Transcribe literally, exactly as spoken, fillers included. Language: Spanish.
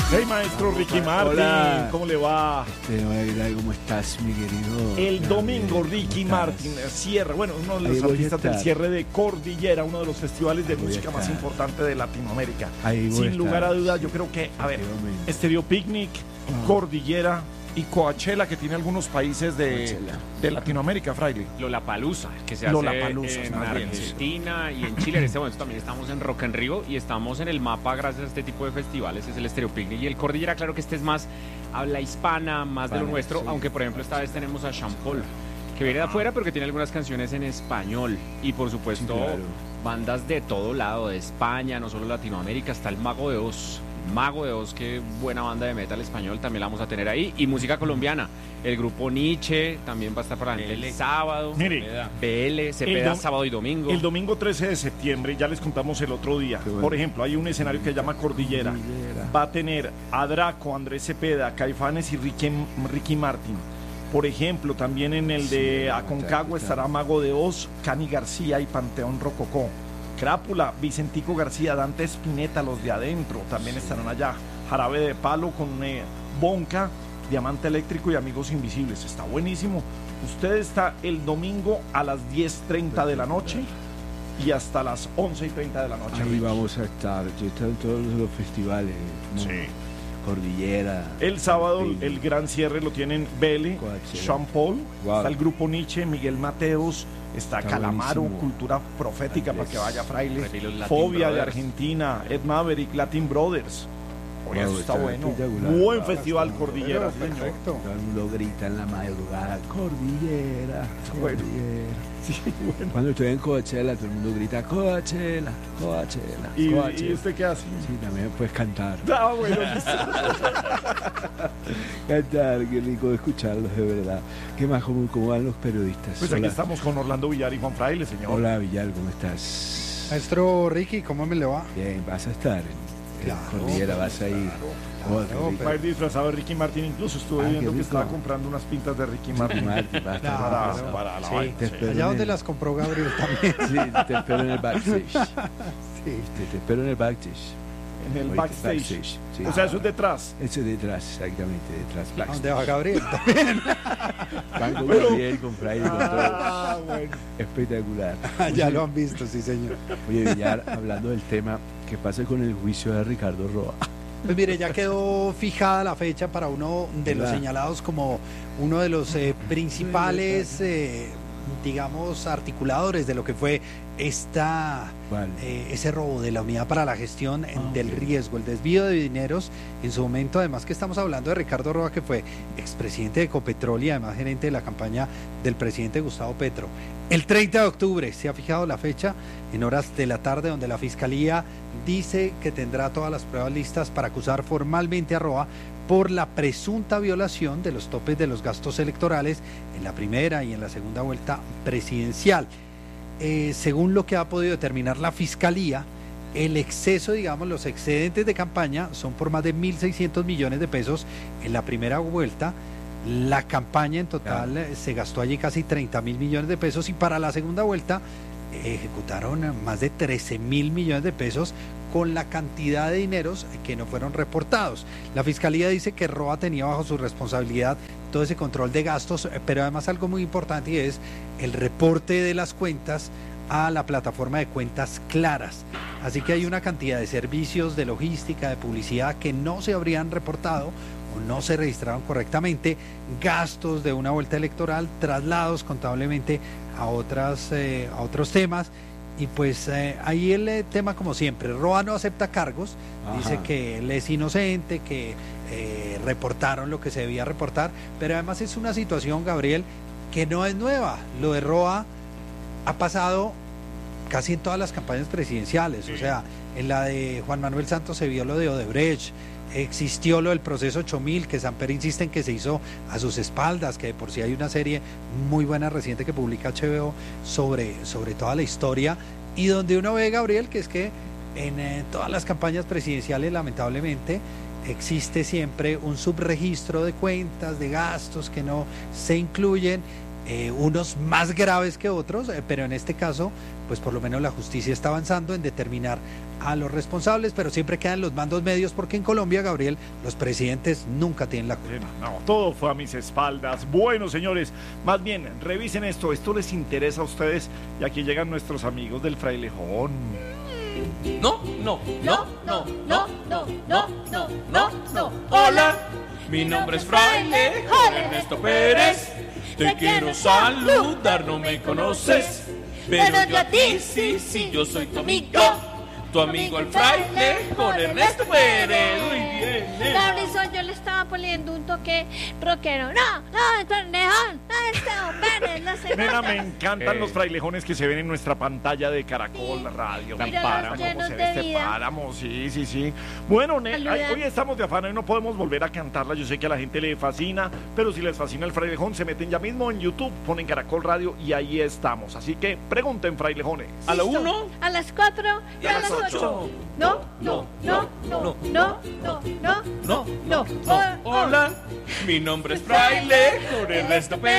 Hey, maestro Ricky Martin, Hola. ¿cómo le va? Este, hola, ¿qué tal? ¿Cómo estás, mi querido? El domingo Gabriel? Ricky ¿Cómo Martin estás? cierra, bueno, uno de Ahí los voy a artistas del estar. cierre de Cordillera, uno de los festivales de Ahí voy a música más estar. importantes de Latinoamérica. Ahí voy a Sin lugar estar, a dudas, sí, yo creo que, a ver, efectivamente. Stereo Picnic, Ah. Cordillera y Coachella, que tiene algunos países de, Coachella. de Latinoamérica, Fraile. Lollapalooza, que se hace Lollapalooza, en más bien, Argentina y en Chile. En este momento también estamos en Rock en Rio y estamos en el mapa gracias a este tipo de festivales. Es el Stereo Picnic y el Cordillera. Claro que este es más habla hispana, más de lo Hispana, nuestro, sí. aunque por ejemplo esta vez tenemos a Sean Paul, que viene de afuera pero que tiene algunas canciones en español y por supuesto Sí, claro. bandas de todo lado, de España, no solo Latinoamérica. Está el Mago de Oz. Mago de Oz, qué buena banda de metal español, también la vamos a tener ahí. Y música colombiana, el grupo Nietzsche también va a estar para el sábado. Mire, B L, Cepeda, dom- sábado y domingo. El domingo trece de septiembre, ya les contamos el otro día. Qué bueno. Por ejemplo, hay un escenario que se llama Cordillera. Cordillera. Va a tener a Draco, Andrés Cepeda, Caifanes y Ricky, Ricky Martin. Por ejemplo, también en el Sí, de está, Aconcagua está. estará Mago de Oz, Cani García y Panteón Rococó. Crápula, Vicentico García, Dante Spinetta, los de adentro, también estarán allá. Jarabe de Palo con eh, Bonca, Diamante Eléctrico y Amigos Invisibles. Está buenísimo. Usted está el domingo a las diez treinta de la noche y hasta las once y treinta de la noche. Ahí Ricky. vamos a estar. Yo he estado en todos los festivales. ¿no? Sí. Cordillera. El sábado Sí. el gran cierre lo tienen Bele, Coachella. Sean Paul, Wow. está el grupo Nietzsche, Miguel Mateos, está, Está Calamaro, buenísimo. Cultura Profética Andrés. para que vaya Fraile, Refilos Latin Fobia de Brothers. Argentina, Ed Maverick, Latin Brothers. Oye, Wow, eso está está bueno. espectacular. Buen Ah, festival está Cordillera, Pero, señor. perfecto. Todo el mundo grita en la madrugada, Cordillera, Bueno. Cordillera. Sí, bueno. Cuando estoy en Coachella, todo el mundo grita Coachella, Coachella, ¿Y, Coachella. ¿Y usted qué hace? Sí, también puedes cantar. Ah, bueno, listo. Cantar, qué rico escucharlos, de verdad. ¿Qué más? ¿Cómo, cómo van los periodistas? Pues aquí Hola. estamos con Orlando Villar y Juan Fraile, señor. Hola, Villar, ¿cómo estás? Maestro Ricky, ¿cómo me le va? Bien, vas a estar en, en Claro, Cordillera, vas a ir. claro, Oh, qué claro, rico. Va a ir disfrazado de Ricky Martin, incluso estuve Ah, qué viendo que rico. estaba comprando unas pintas de Ricky Ricky Martin Martin, vas a estar para, Claro. para la Sí, vaina, te sí. espero. Allá donde en- las compró Gabriel también. Sí, te espero en el backstage. Sí. Te, te espero en el backstage. En el Oíste, backstage. sí. O sea, eso es detrás. Eso es detrás, exactamente, detrás. ¿A Backstage. dónde va Gabriel? También. Van con Pero- Gabriel, con Fraile, con todo. Ah, bueno. Espectacular. Ya lo han visto, sí, señor. Oye, Villar, hablando del tema, ¿qué pasa con el juicio de Ricardo Roa? Pues mire, ya quedó fijada la fecha para uno de los ¿Verdad? señalados como uno de los eh, principales, eh, digamos, articuladores de lo que fue esta ¿Cuál? eh, ese robo de la unidad para la gestión eh, Ah, del ok. riesgo, el desvío de dineros. En su momento, además que estamos hablando de Ricardo Roa, que fue expresidente de Ecopetrol y además gerente de la campaña del presidente Gustavo Petro. El treinta de octubre se ha fijado la fecha en horas de la tarde, donde la Fiscalía dice que tendrá todas las pruebas listas para acusar formalmente a Roa por la presunta violación de los topes de los gastos electorales en la primera y en la segunda vuelta presidencial. Eh, según lo que ha podido determinar la Fiscalía, el exceso, digamos, los excedentes de campaña son por más de mil seiscientos millones de pesos en la primera vuelta. La campaña en total eh, se gastó allí casi treinta mil millones de pesos y para la segunda vuelta eh, ejecutaron eh, más de trece mil millones de pesos con la cantidad de dineros que no fueron reportados. La Fiscalía dice que Roa tenía bajo su responsabilidad todo ese control de gastos, eh, pero además algo muy importante y es el reporte de las cuentas a la plataforma de cuentas claras. Así que hay una cantidad de servicios de logística, de publicidad que no se habrían reportado o no se registraron correctamente, gastos de una vuelta electoral, traslados contablemente a, otras, eh, a otros temas. Y pues eh, ahí el eh, tema como siempre, Roa no acepta cargos, Ajá. dice que él es inocente, que eh, reportaron lo que se debía reportar, pero además es una situación, Gabriel, que no es nueva. Lo de Roa ha pasado casi en todas las campañas presidenciales, o sea, en la de Juan Manuel Santos se vio lo de Odebrecht, existió lo del proceso ocho mil, que Samper insiste en que se hizo a sus espaldas, que de por sí hay una serie muy buena reciente que publica H B O sobre, sobre toda la historia, y donde uno ve, Gabriel, que es que en eh, todas las campañas presidenciales, lamentablemente, existe siempre un subregistro de cuentas, de gastos que no se incluyen. eh, unos más graves que otros, eh, pero en este caso, pues por lo menos la justicia está avanzando en determinar a los responsables, pero siempre quedan los mandos medios, porque en Colombia, Gabriel, los presidentes nunca tienen la culpa. No, todo fue a mis espaldas. Bueno, señores, más bien, revisen esto, esto les interesa a ustedes, y aquí llegan nuestros amigos del Frailejón. No, no, no, no, no, no, no, no, no, no. Hola, mi nombre es Frailejón Ernesto Pérez. Te quiero saludar, no me conoces, pero yo a ti sí, sí, yo soy tu amigo. Tu amigo el Frailejón Ernesto Pérez. Muy bien, eh. Mauricio, yo le estaba poniendo un toque rockero. No, no, el Frailejón, no, Ernesto Pérez, no sé. Nena, me encantan Eh. los frailejones que se ven en nuestra pantalla de Caracol Radio. Me Mira, encanta los cómo llenos se de ve este vida. páramo, sí, sí, sí. Bueno, ne- Saluda. ay, hoy estamos de afán, hoy no podemos volver a cantarla. Yo sé que a la gente le fascina, pero si les fascina el frailejón, se meten ya mismo en YouTube, ponen Caracol Radio y ahí estamos. Así que pregunten, frailejones. A la Listo. uno A las cuatro y a las ocho. No, no, no, no, no, no, no, no, no. No, hola, mi nombre es Frailejón Ernesto Pérez.